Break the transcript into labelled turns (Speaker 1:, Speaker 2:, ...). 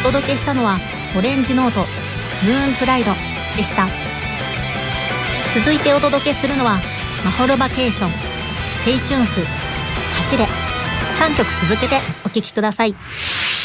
Speaker 1: 届けしたのはオレンジノートムーンプライドでした。続いてお届けするのはマホルバケーション、青春譜、走れ、3曲続けてお聴きください。